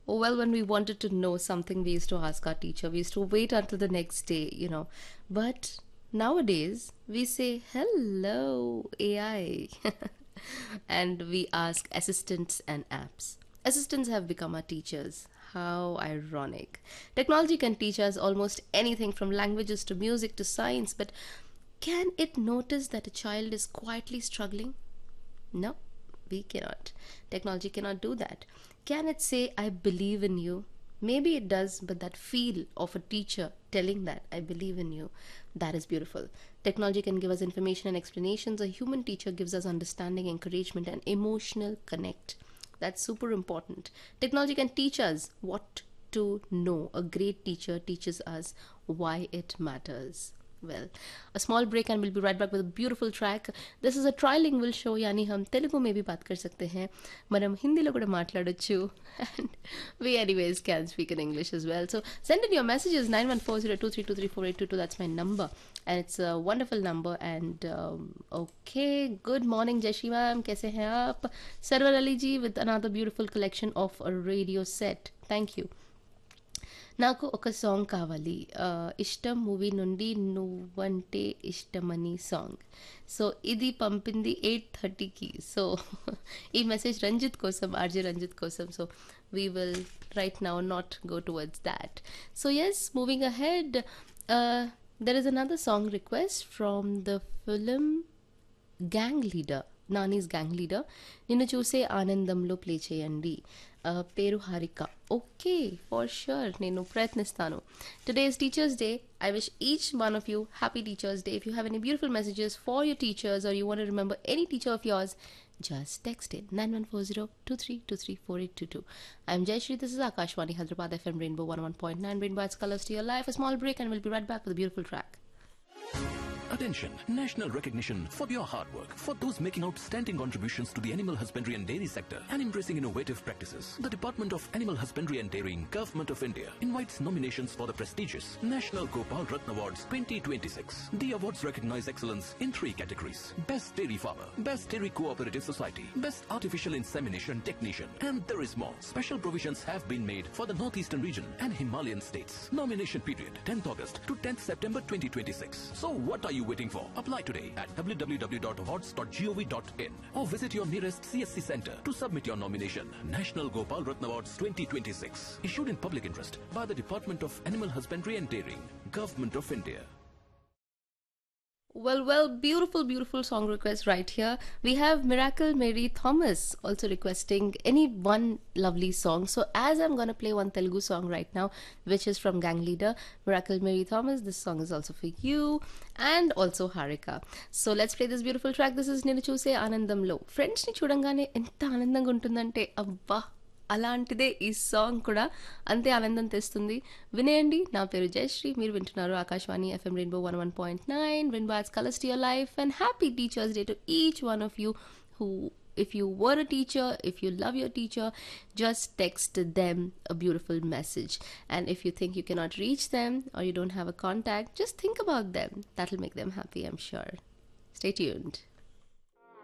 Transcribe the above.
Well, when we wanted to know something, we used to ask our teacher. We used to wait until the next day. But nowadays, we say, hello, AI. And we ask assistants and apps. Assistants have become our teachers. How ironic. Technology can teach us almost anything from languages to music to science, but can it notice that a child is quietly struggling? No, we cannot. Technology cannot do that. Can it say, I believe in you? Maybe it does, but that feel of a teacher telling that, I believe in you, that is beautiful. Technology can give us information and explanations. A human teacher gives us understanding, encouragement, and emotional connect. That's super important. Technology can teach us what to know. A great teacher teaches us why it matters. Well, a small break and we'll be right back with a beautiful track. This is a trilingual show, यानी हम तेलुगु में भी बात कर सकते हैं మనం హిందీలో కూడా మాట్లాడొచ్చు and we anyways can speak in English as well. So send in your messages 914023234822. That's my number and it's a wonderful number. And okay, good morning Jashi ma'am, कैसे हैं आप? Sarwar Ali ji with another beautiful collection of a radio set. Thank you. నాకు ఒక song కావాలి ఇష్టం movie నుండి నువ్వంటే ఇష్టమని సాంగ్. సో ఇది పంపింది 8:30కి. సో ఈ మెసేజ్ రంజిత్ కోసం, ఆర్జే రంజిత్ కోసం. So we will write now not go towards that. So yes, moving ahead, there is another song request from the film gang leader, Nani's gang leader. నిన్ను చూసే ఆనందంలో ప్లే చేయండి. పేరు హారిక. ఓకే, ఫర్ ష్యూర్, నేను ప్రయత్నిస్తాను. Today is teachers day. I wish each one of you happy Teachers Day. If you have any beautiful messages for your teachers or you want to remember any teacher of yours, just text in 914023234822. I'm Jayashree. This is Akashwani Hyderabad FM Rainbow 101.9. Rainbow adds colors to your life. A small break and we'll be right back with a beautiful track. Attention, national recognition for your hard work, for those making outstanding contributions to the animal husbandry and dairy sector and embracing innovative practices. The Department of Animal Husbandry and Dairying, Government of India invites nominations for the prestigious National Gopal Ratna Awards 2026. The awards recognize excellence in 3 categories: Best Dairy Farmer, Best Dairy Cooperative Society, Best Artificial Insemination Technician, and there is more. Special provisions have been made for the Northeastern region and Himalayan states. Nomination period 10th August to 10th September 2026. So what are you waiting for? Apply today at www.awards.gov.in or visit your nearest CSC center to submit your nomination. National Gopal Ratna Awards 2026, issued in public interest by the Department of Animal Husbandry and Dairying, Government of India. Well, beautiful song request right here. We have Miracle Mary Thomas also requesting any one lovely song. So as I'm going to play one Telugu song right now, which is from Gang Leader, Miracle Mary Thomas, this song is also for you and also Harika. So let's play this beautiful track. This is Ninu Chuse Anandamlo. Friends ni chudangane enta anandanga untundante, abba అలాంటిదే ఈ song కూడా అంతే ఆనందం తెస్తుంది. వినేయండి. నా పేరు జయశ్రీ, మీరు వింటున్నారు Akashvani FM rainbow 101.9. Rainbow adds colors to your life and happy Teachers Day to each one of you who, if you were a teacher, if you love your teacher, just text them a beautiful message. And if you think you cannot reach them or you don't have a contact, just think about them. That'll make them happy, I'm sure. Stay tuned.